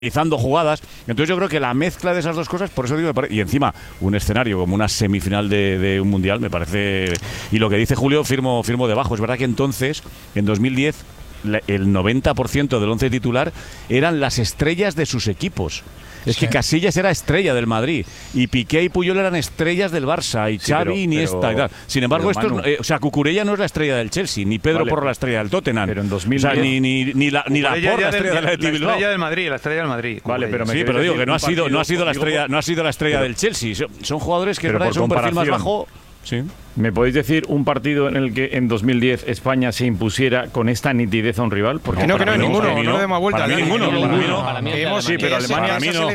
realizando jugadas. Entonces yo creo que la mezcla de esas dos cosas, por eso digo, y encima un escenario como una semifinal de un mundial, me parece. Y lo que dice Julio, firmo debajo. Es verdad que entonces, en 2010, el 90% del once titular eran las estrellas de sus equipos. Es que Casillas era estrella del Madrid y Piqué y Puyol eran estrellas del Barça y Xavi, Iniesta y tal. Sin embargo, esto Cucurella no es la estrella del Chelsea, ni Pedro Porro la estrella del Tottenham. Pero en 2010, ni la Porro la estrella del Athletic Bilbao. La estrella del Madrid. Vale, pero pero digo que no ha sido la estrella del Chelsea. Son jugadores que son un perfil más bajo. Sí. ¿Me podéis decir un partido en el que en 2010 España se impusiera con esta nitidez a un rival? Porque no, ninguno, no demos vuelta. Para mí ninguno. Sí, pero Alemania,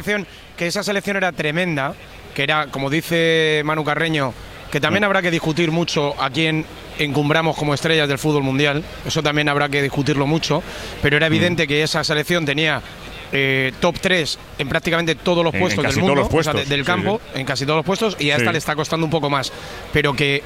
que esa selección era tremenda, que era, como dice Manu Carreño, que también habrá que discutir mucho a quién encumbramos como estrellas del fútbol mundial. Eso también habrá que discutirlo mucho, pero era evidente que esa selección tenía top 3 en prácticamente todos los puestos del mundo, del campo, en casi todos los puestos, y a esta le está costando un poco más. Pero que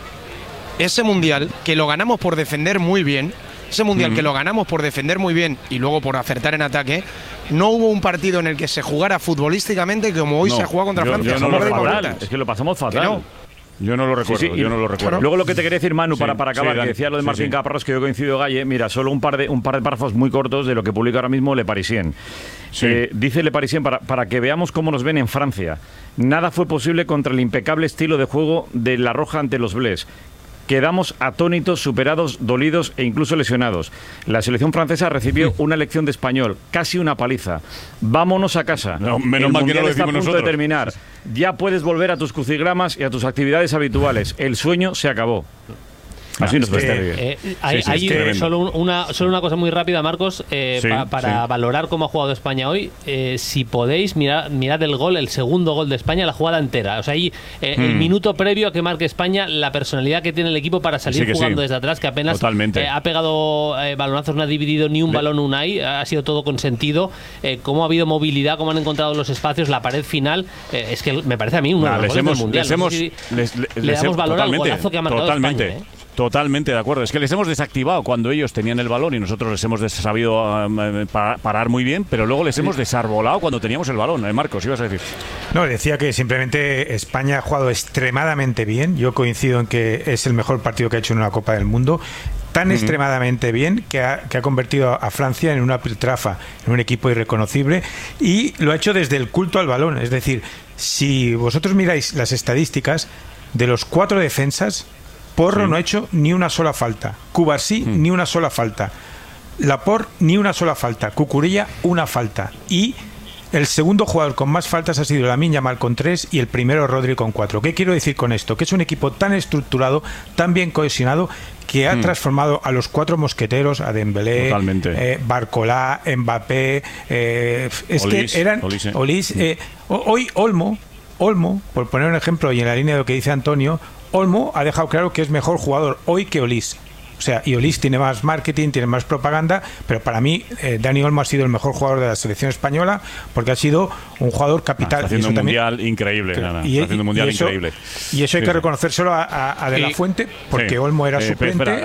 ese mundial, que lo ganamos por defender muy bien, que lo ganamos por defender muy bien y luego por acertar en ataque, no hubo un partido en el que se jugara futbolísticamente como hoy se ha jugado contra Francia. Es que lo pasamos fatal. Yo no lo recuerdo, yo no lo recuerdo. Luego lo que te quería decir, Manu, para acabar, que decía lo de Martín Caparrós, que yo coincido, Galle. Mira, solo un par de párrafos muy cortos de lo que publica ahora mismo Le Parisien. Dice Le Parisien, para que veamos cómo nos ven en Francia. Nada fue posible contra el impecable estilo de juego de La Roja ante los Blés. Quedamos atónitos, superados, dolidos e incluso lesionados. La selección francesa recibió una lección de español, casi una paliza. Vámonos a casa. Menos mal que no lo está a decimos punto nosotros. de terminar. Ya puedes volver a tus crucigramas y a tus actividades habituales. El sueño se acabó. Así nos puede estar bien. Hay solo una cosa muy rápida, Marcos, para valorar cómo ha jugado España hoy. Si podéis, mirad el gol, el segundo gol de España, la jugada entera. O sea, ahí el minuto previo a que marque España, la personalidad que tiene el equipo para salir jugando desde atrás, que apenas ha pegado balonazos, no ha dividido ni un balón Unai, ha sido todo con sentido. Cómo ha habido movilidad, cómo han encontrado los espacios, la pared final. Es que me parece a mí uno de los goles del Mundial. Le damos valor al golazo que ha marcado España. Totalmente de acuerdo. Es que les hemos desactivado cuando ellos tenían el balón y nosotros les hemos sabido parar muy bien, pero luego les hemos desarbolado cuando teníamos el balón. Marcos, ibas a decir. No, decía que simplemente España ha jugado extremadamente bien. Yo coincido en que es el mejor partido que ha hecho en una Copa del Mundo. Tan extremadamente bien que ha convertido a Francia en una piltrafa, en un equipo irreconocible, y lo ha hecho desde el culto al balón. Es decir, si vosotros miráis las estadísticas, de los 4 defensas, Porro no ha hecho ni una sola falta. Cubarsí, ni una sola falta. Laporte, ni una sola falta. Cucurella, una falta. Y el segundo jugador con más faltas ha sido Lamine Yamal con 3 y el primero Rodri con 4. ¿Qué quiero decir con esto? Que es un equipo tan estructurado, tan bien cohesionado, que ha transformado a los 4 mosqueteros, a Dembélé, Barcola, Mbappé, hoy Olmo, por poner un ejemplo y en la línea de lo que dice Antonio, Olmo ha dejado claro que es mejor jugador hoy que Olís. O sea, y Olís tiene más marketing, tiene más propaganda, pero para mí Dani Olmo ha sido el mejor jugador de la selección española porque ha sido un jugador capital. Está haciendo un mundial increíble, Y eso hay que reconocérselo a De La Fuente, porque Olmo era suplente.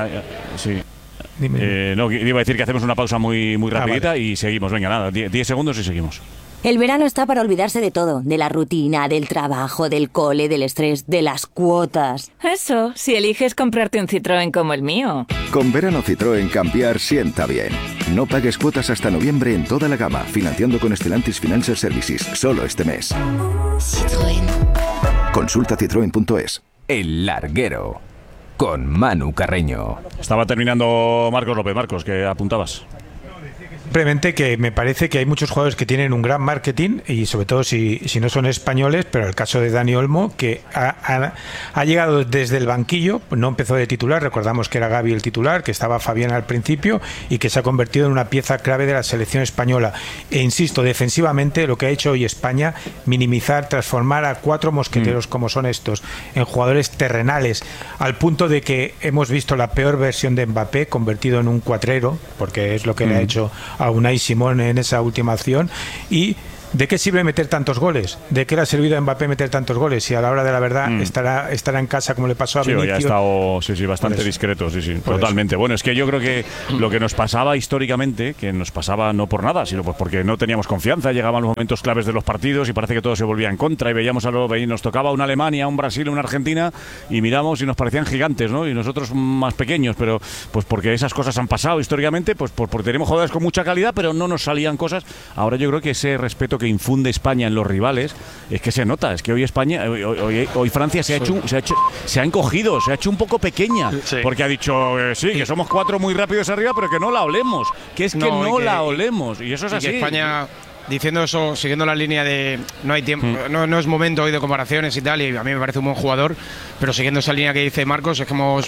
No, iba a decir que hacemos una pausa muy rapidita y seguimos. Venga, nada, 10 segundos y seguimos. El verano está para olvidarse de todo, de la rutina, del trabajo, del cole, del estrés, de las cuotas. Eso, si eliges comprarte un Citroën como el mío. Con verano Citroën cambiar sienta bien. No pagues cuotas hasta noviembre en toda la gama, financiando con Stellantis Financial Services, solo este mes. Citroën. Consulta citroen.es. El Larguero, con Manu Carreño. Estaba terminando Marcos López. Marcos, ¿qué apuntabas? Simplemente que me parece que hay muchos jugadores que tienen un gran marketing y sobre todo si no son españoles, pero el caso de Dani Olmo, que ha llegado desde el banquillo, no empezó de titular, recordamos que era Gavi el titular, que estaba Fabián al principio y que se ha convertido en una pieza clave de la selección española. E insisto, defensivamente lo que ha hecho hoy España, minimizar, transformar a 4 mosqueteros como son estos en jugadores terrenales, al punto de que hemos visto la peor versión de Mbappé convertido en un cuatrero, porque es lo que le ha hecho a Unai Simón en esa última acción, y ¿De qué sirve meter tantos goles? ¿De qué le ha servido a Mbappé meter tantos goles? Si a la hora de la verdad estará en casa como le pasó a Vinicius. Sí, ha estado bastante discreto, totalmente. Bueno, es que yo creo que lo que nos pasaba históricamente, que nos pasaba no por nada, sino pues porque no teníamos confianza, llegaban los momentos claves de los partidos y parece que todo se volvía en contra y veíamos nos tocaba una Alemania, un Brasil, una Argentina y miramos y nos parecían gigantes, ¿no? Y nosotros más pequeños, pero pues porque esas cosas han pasado históricamente, pues porque tenemos jugadores con mucha calidad, pero no nos salían cosas. Ahora yo creo que ese respeto que infunde España en los rivales es que se nota, es que hoy España, hoy Francia se ha encogido, se ha hecho un poco pequeña, porque ha dicho que somos 4 muy rápidos arriba, pero que no la olemos, que es que no la olemos, y eso es así. Que España, diciendo eso, siguiendo la línea de no hay tiempo, no es momento hoy de comparaciones y tal, y a mí me parece un buen jugador, pero siguiendo esa línea que dice Marcos, es que hemos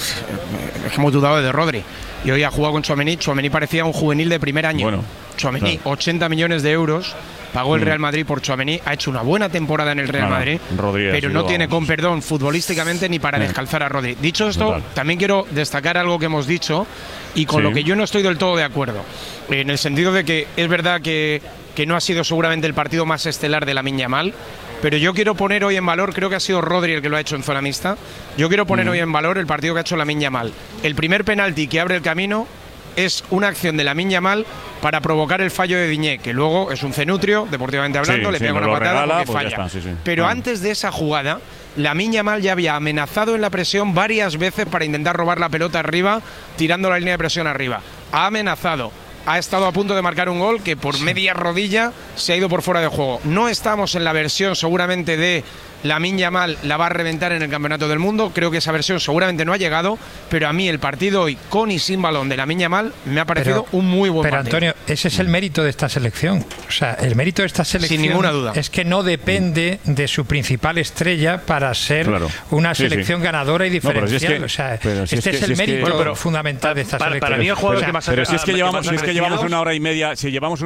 dudado de Rodri. Y hoy ha jugado con Tchouaméni. Tchouaméni parecía un juvenil de primer año. Bueno, Tchouaméni, 80 millones de euros pagó el Real Madrid por Tchouaméni. Ha hecho una buena temporada en el Real Madrid, pero no tiene, con perdón, futbolísticamente ni para descalzar a Rodri. Dicho esto, también quiero destacar algo que hemos dicho y con lo que yo no estoy del todo de acuerdo. En el sentido de que es verdad que no ha sido seguramente el partido más estelar de Lamine Yamal, pero yo quiero poner hoy en valor, creo que ha sido Rodri el que lo ha hecho en zona mixta, yo quiero poner hoy en valor el partido que ha hecho Lamine Yamal. El primer penalti que abre el camino es una acción de Lamine Yamal para provocar el fallo de Diñé, que luego es un cenutrio, deportivamente hablando, le pega una patada porque falla. Pero antes de esa jugada, Lamine Yamal ya había amenazado en la presión varias veces para intentar robar la pelota arriba, tirando la línea de presión arriba. Ha amenazado. Ha estado a punto de marcar un gol que por media rodilla se ha ido por fuera de juego. No estamos en la versión seguramente de Lamine Yamal la va a reventar en el Campeonato del Mundo. Creo que esa versión seguramente no ha llegado, pero a mí el partido hoy con y sin balón de Lamine Yamal me ha parecido un muy buen partido. Pero Antonio, ese es el mérito de esta selección. O sea, el mérito de esta selección sin ninguna duda es que no depende de su principal estrella para ser una selección ganadora y diferencial. Este es el mérito fundamental de esta selección. Para mí el jugador que más pero si es que llevamos una hora y media,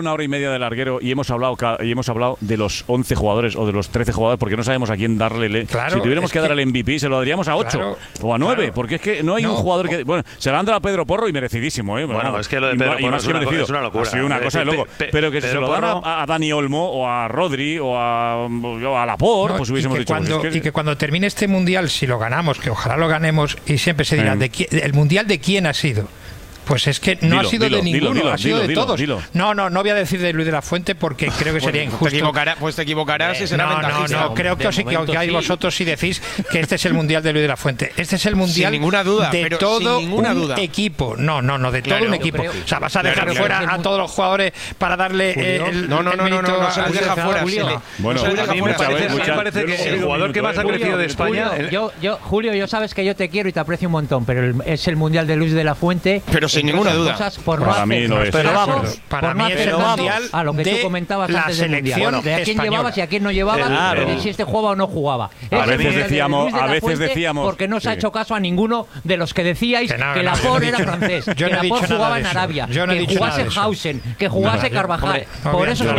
de larguero y hemos hablado de los 11 jugadores o de los 13 jugadores porque no sabemos a quién darle. Si tuviéramos que dar el MVP se lo daríamos a 8 o a 9, porque es que no hay un jugador que se lo han dado a Pedro Porro y merecidísimo, Bueno, es que lo de Pedro Porro es una locura. Ha sido una cosa de loco. Pero que se lo dan a Dani Olmo o a Rodri o a Laporte, pues hubiésemos dicho. Y que cuando termine este mundial, si lo ganamos, que ojalá lo ganemos, y siempre se dirá, ¿el mundial de quién ha sido? Pues es que no ha sido de ninguno, ha sido de todos. No voy a decir de Luis de la Fuente porque creo que sería injusto. Te equivocarás y será ventajista. No, creo que os equivocáis vosotros si decís que este es el mundial de Luis de la Fuente. Este es el mundial sin ninguna duda, de todo un equipo. No, de todo un equipo. O sea, vas a dejar fuera a todos los jugadores para darle el no se les deja fuera. Bueno, a mí me parece que el jugador que más ha crecido de España. Julio, yo sabes que yo te quiero y te aprecio un montón, pero es el mundial de Luis de la Fuente. Pero sin ninguna duda. Para mí no es. Pero vamos, para mí es el mundial a lo que tú comentabas antes del mundial. De a quién llevabas y a quién no llevaba, de si este jugaba o no jugaba. A veces decíamos. Porque no se ha hecho caso a ninguno de los que decíais que Laporte era francés, que Laporte jugaba en Arabia, que jugase Hausen, que jugase Carvajal. Por eso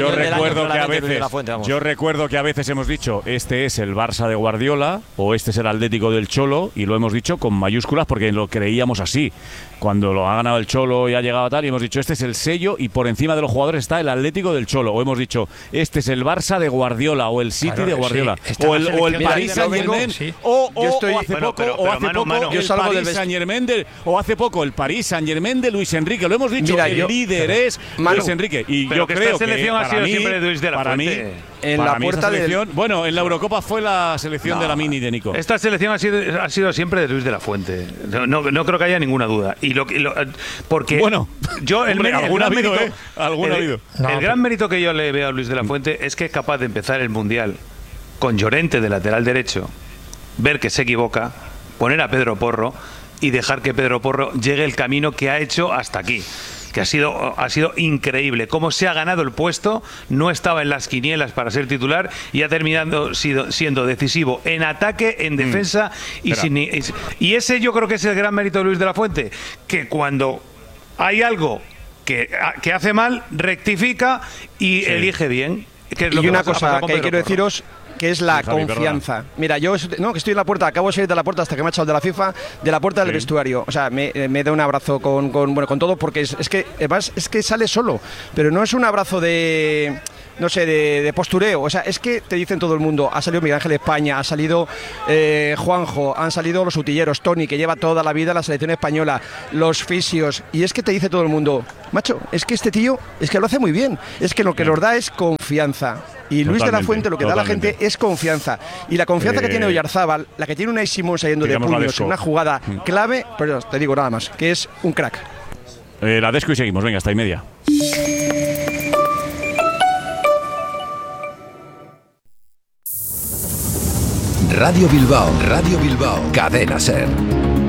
yo recuerdo que a veces hemos dicho este es el Barça de Guardiola o este es el Atlético del Cholo y lo hemos dicho con mayúsculas porque lo creíamos así. Cuando lo ha ganado el Cholo y ha llegado a tal, y hemos dicho este es el sello y por encima de los jugadores está el Atlético del Cholo, o hemos dicho este es el Barça de Guardiola o el City de Guardiola, o el Paris Saint-Germain o hace poco el Paris Saint-Germain de Luis Enrique, lo hemos dicho. El líder es Luis Enrique y yo creo que selección ha sido siempre de Luis de la Fuente. En la puerta selección, bueno, en la Eurocopa fue la selección de Lamine y de Nico. Esta selección ha sido siempre de Luis de la Fuente. No creo que haya ninguna duda. Porque yo el gran mérito que yo le veo a Luis de la Fuente es que es capaz de empezar el mundial con Llorente de lateral derecho, ver que se equivoca, poner a Pedro Porro y dejar que Pedro Porro llegue el camino que ha hecho hasta aquí. Que ha sido increíble cómo se ha ganado el puesto, no estaba en las quinielas para ser titular y ha terminado siendo decisivo en ataque, en defensa y ese yo creo que es el gran mérito de Luis de la Fuente, que cuando hay algo que hace mal, rectifica y elige bien. Que es lo y que una cosa que quiero deciros, que es la confianza. Perdona. Mira, yo que estoy en la puerta, acabo de salir de la puerta hasta que me ha echado de la FIFA, de la puerta del vestuario. O sea, me da un abrazo con todo, porque es que además es que sale solo, pero no es un abrazo de no sé, de postureo. O sea, es que te dicen todo el mundo. Ha salido Miguel Ángel España, ha salido Juanjo, han salido los utilleros, Tony, que lleva toda la vida en la selección española, los fisios. Y es que te dice todo el mundo, macho, es que este tío, es que lo hace muy bien. Es que lo que nos da es confianza. Y Luis de la Fuente lo que da a la gente es confianza. Y la confianza que tiene Oyarzábal, la que tiene Unai Simón saliendo de puños en una jugada clave, pero te digo nada más, que es un crack. La Desco y seguimos, venga, hasta y media. Radio Bilbao, Cadena SER.